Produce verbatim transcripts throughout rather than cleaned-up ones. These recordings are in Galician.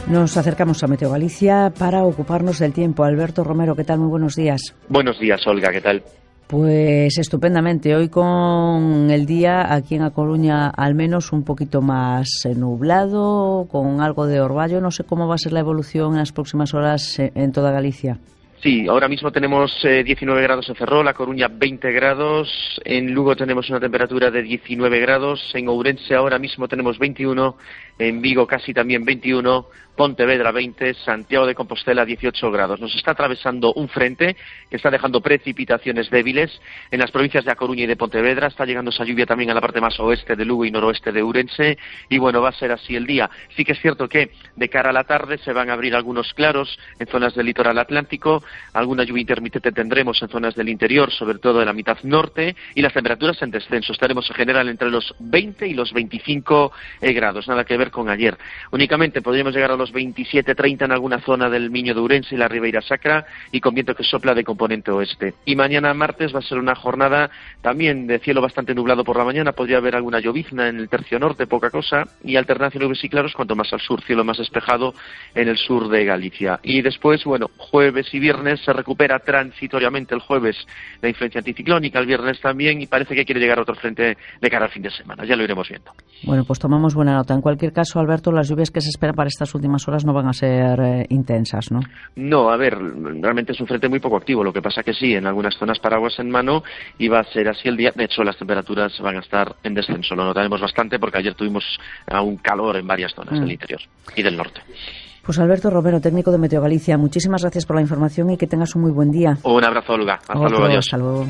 Nos acercamos a Meteo Galicia para ocuparnos del tiempo. Alberto Romero, ¿qué tal? Muy buenos días. Buenos días, Olga, ¿qué tal? Pues estupendamente. Hoy con el día aquí en A Coruña al menos un poquito más nublado, con algo de orvallo. No sé cómo va a ser la evolución en las próximas horas en toda Galicia. Sí, ahora mismo tenemos eh, diecinueve grados en Ferrol, A Coruña veinte grados, en Lugo tenemos una temperatura de diecinueve grados, en Ourense ahora mismo tenemos veintiuno, en Vigo casi también veintiuno, Pontevedra veinte, Santiago de Compostela dieciocho grados. Nos está atravesando un frente que está dejando precipitaciones débiles en las provincias de A Coruña y de Pontevedra. Está llegando esa lluvia también a la parte más oeste de Lugo y noroeste de Ourense. Y bueno, va a ser así el día. Sí que es cierto que de cara a la tarde se van a abrir algunos claros en zonas del litoral atlántico. Alguna lluvia intermitente tendremos en zonas del interior, sobre todo de la mitad norte. Y las temperaturas en descenso. Estaremos en general entre los veinte y los veinticinco eh, grados. Nada que ver con ayer. Únicamente podríamos llegar a los veintisiete treinta en alguna zona del Miño de Ourense y la Ribeira Sacra, y con viento que sopla de componente oeste. Y mañana martes va a ser una jornada también de cielo bastante nublado por la mañana. Podría haber alguna llovizna en el tercio norte, poca cosa, y alternancia nubes y claros cuanto más al sur, cielo más despejado en el sur de Galicia. Y después, bueno, jueves y viernes se recupera transitoriamente el jueves la influencia anticiclónica, el viernes también, y parece que quiere llegar otro frente de cara al fin de semana. Ya lo iremos viendo. Bueno, pues tomamos buena nota. En cualquier caso, Alberto, las lluvias que se esperan para estas últimas horas no van a ser eh, intensas, ¿no? No, a ver, realmente es un frente muy poco activo. Lo que pasa que sí, en algunas zonas paraguas en mano, y va a ser así el día. De hecho, las temperaturas van a estar en descenso. Lo notaremos bastante porque ayer tuvimos aún calor en varias zonas mm. del interior y del norte. Pues Alberto Romero, técnico de Meteo Galicia, muchísimas gracias por la información y que tengas un muy buen día. Un abrazo, Olga. Hasta Otro, luego, adiós. Hasta luego.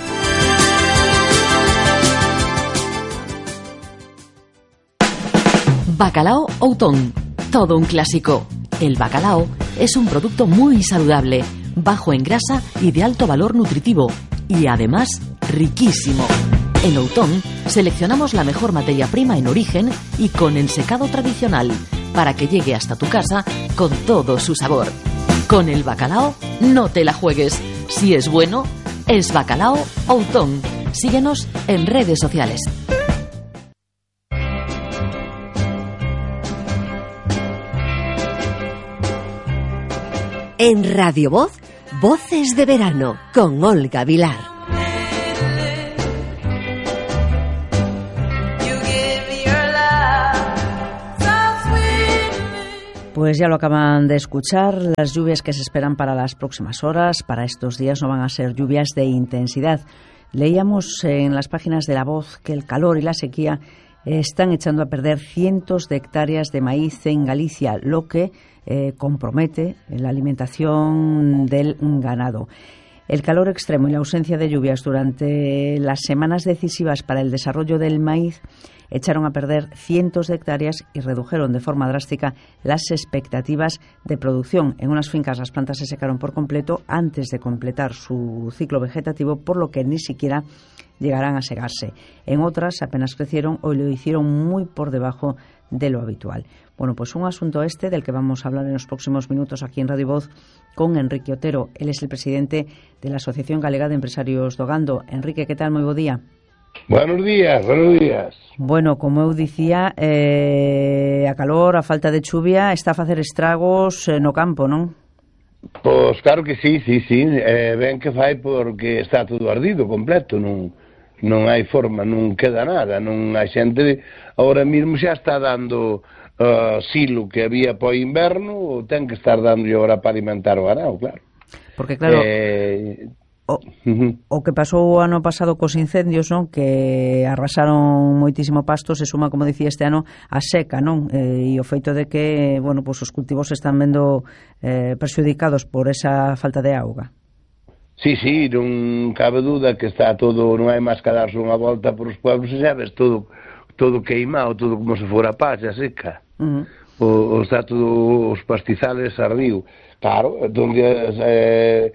Bacalao Outón, todo un clásico. El bacalao es un producto muy saludable, bajo en grasa y de alto valor nutritivo, y además riquísimo. En Outón seleccionamos la mejor materia prima en origen y con el secado tradicional, para que llegue hasta tu casa con todo su sabor. Con el bacalao no te la juegues. Si es bueno, es Bacalao Outón. Síguenos en redes sociales. En Radio Voz, Voces de Verano, con Olga Vilar. Pues ya lo acaban de escuchar, las lluvias que se esperan para las próximas horas, para estos días, no van a ser lluvias de intensidad. Leíamos en las páginas de La Voz que el calor y la sequía están echando a perder cientos de hectáreas de maíz en Galicia, lo que eh, compromete la alimentación del ganado. El calor extremo y la ausencia de lluvias durante las semanas decisivas para el desarrollo del maíz echaron a perder cientos de hectáreas y redujeron de forma drástica las expectativas de producción. En unas fincas las plantas se secaron por completo antes de completar su ciclo vegetativo, por lo que ni siquiera llegarán a segarse. En otras apenas crecieron o lo hicieron muy por debajo de lo habitual. Bueno, pues un asunto este del que vamos a hablar en los próximos minutos aquí en Radio Voz con Enrique Otero. Él es el presidente de la Asociación Galega de Empresarios do Gando. Enrique, ¿qué tal? Muy buen día. Buenos días, buenos días. Bueno, como eu dicía, eh, a calor, a falta de chuvia, está a facer estragos eh, no campo, non? Pois claro que sí, sí, sí, eh, ben que fai porque está todo ardido completo, non, non hai forma, non queda nada, non hai xente, ahora mesmo xa está dando uh, silo que había para o inverno, ten que estar dando agora para alimentar o ganado, claro. Porque claro... Eh, O, o que pasou o ano pasado cos incendios, non? Que arrasaron moitísimo pasto, se suma, como dicía, este ano a seca, non? Eh, e o feito de que, bueno, pues os cultivos se están vendo eh, perxudicados por esa falta de auga. Sí, sí, non cabe duda que está todo, non hai máis que darse unha volta por os pueblos e sabes, todo, todo queimado, todo como se fora palla seca. Uh-huh. o, o está todo, os pastizales ardiu. Claro, donde... Eh,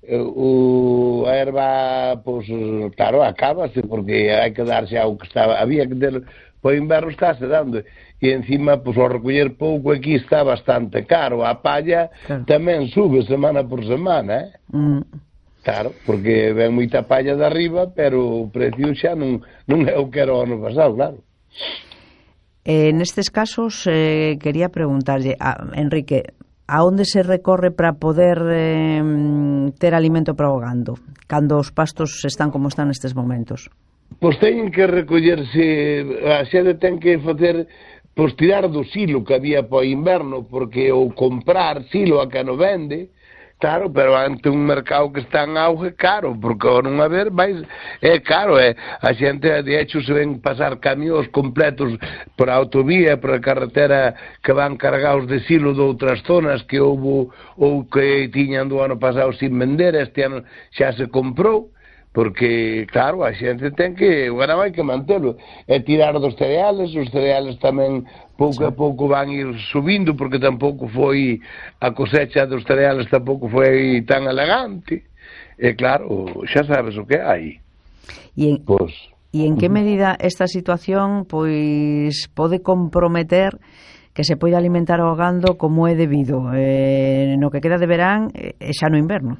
o a erva, pois, claro, acábase porque hai que darse ao que estaba, había que ter, po inverno estáse dando, e encima, pois, ao recoller pouco aquí está bastante caro, a palla claro. Tamén sube semana por semana, eh? Mm. Claro, porque ven moita palla de arriba, pero o precio xa non, non é o que era o ano pasado, claro. Eh, nestes casos, eh, quería preguntarlle, a Enrique, a onde se recorre para poder eh, ter alimento para o gando, cando os pastos están como están nestes momentos? Pois teñen que recollerse, a xente ten que facer, pois tirar do silo que había para o inverno, porque ou comprar silo a que non vende, claro, pero ante un mercado que está en auge, caro, porque ao non haber, vai, é caro, é, a xente, de hecho, se ven pasar camións completos por a autovía, por a carretera, que van cargados de silo de outras zonas que houve, ou que tiñan do ano pasado sin vender, este ano xa se comprou, porque, claro, a xente ten que, o ganado hai que mantelo, é tirar dos cereales, os cereales tamén pouco a pouco van ir subindo, porque tampouco foi, a cosecha dos cereales tampouco foi tan elegante, e claro, xa sabes o que hai. E en, pues, e en que medida esta situación pois pode comprometer que se poida alimentar o gando como é debido, eh, no que queda de verán e xa no inverno?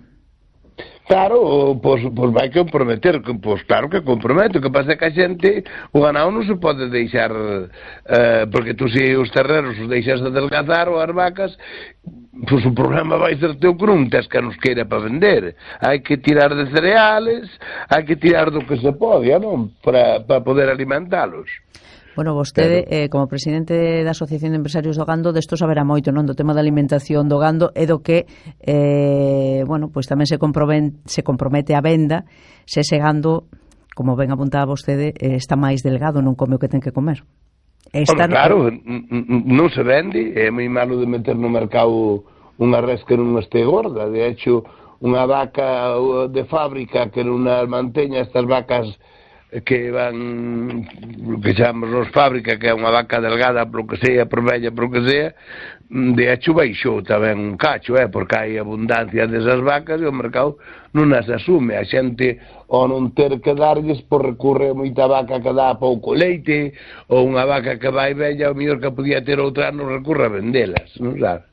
Claro, pois, pois vai comprometer, pois claro que compromete, o que pasa é que a xente, o ganado non se pode deixar, eh, porque tú se os terreros os deixas de adelgazar ou as vacas, pois o problema vai ser teu que non tes que nos queira para vender, hai que tirar de cereales, hai que tirar do que se pode, non? Para, para poder alimentalos. Bueno, vostede, eh, como presidente da Asociación de Empresarios do Gando, desto saberá moito, non? Do tema da alimentación do gando e do que, eh, bueno, pois tamén se compromete, se compromete a venda se ese gando, como ben apuntaba vostede, eh, está máis delgado, non come o que ten que comer. Está bueno, claro, non se vende, é moi malo de meter no mercado unha res que non este gorda, de hecho, unha vaca de fábrica que non manteña estas vacas que van, o que chamamos fábrica, que é unha vaca delgada, por que sea, por bella, por que sea, de hecho baixou tamén un cacho, eh, porque hai abundancia desas vacas e o mercado non as asume. A xente, ao non ter que darlles, por recurre a moita vaca que dá pouco leite, ou unha vaca que vai bella, o mellor que podía ter outra non recurre a vendelas, non sabe?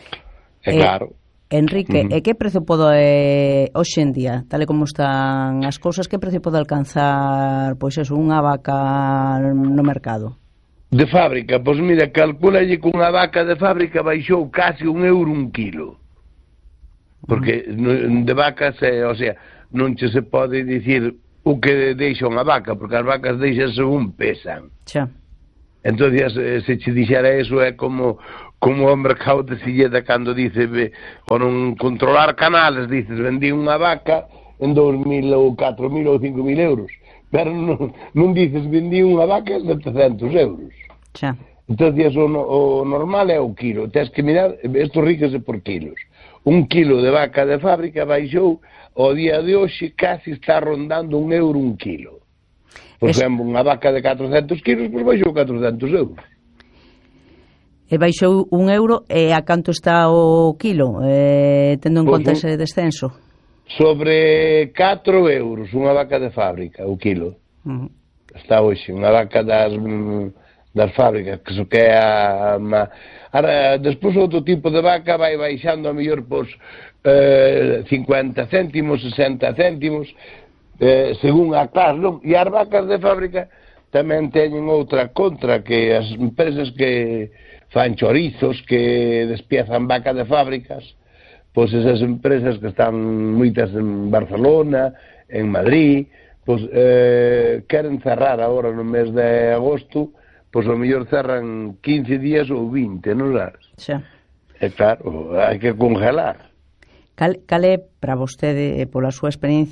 É eh, claro. Enrique, uh-huh. E que prezo pode, hoxe en día, tal e como están as cousas, que prezo pode alcanzar, pois eso, unha vaca no mercado? De fábrica, pois mira, calculalle que unha vaca de fábrica baixou casi un euro un kilo. Porque uh-huh. de vacas, eh, o sea, non che se pode dicir o que deixa unha vaca, porque as vacas deixan según pesan. Xa. Entón, se che dixera eso, é como como o mercado de Silleda cando dice, o non controlar canales, dices, vendí unha vaca en dous mil ou catro mil ou cinco mil euros, pero non, non dices, vendí unha vaca en setecentos euros. Xa. Entón, o, o normal é o kilo, tens que mirar, isto ríquese por kilos. Un kilo de vaca de fábrica baixou, ao día de hoxe casi está rondando un euro un kilo. Por es... exemplo, unha vaca de catrocentos kilos, pois baixou catrocentos euros. E baixou un euro, e a canto está o kilo, eh, tendo en pues, conta ese descenso? Sobre catro euros, unha vaca de fábrica, o kilo. Uh-huh. Está hoxe, unha vaca das, das fábricas, que so que é a... a ahora, despois outro tipo de vaca vai baixando a mellor por eh, cincuenta céntimos, sesenta céntimos, eh, según a clase, non? E as vacas de fábrica tamén teñen outra contra, que as empresas que fan chorizos, que despiezan vaca de fábricas, pois esas empresas que están moitas en Barcelona, en Madrid, pois eh, queren cerrar agora no mes de agosto, pois ao mellor cerran quince días ou vinte, non sabes? Xa. E claro, hai que congelar. Cal, cal é para vostede, pola súa experiencia,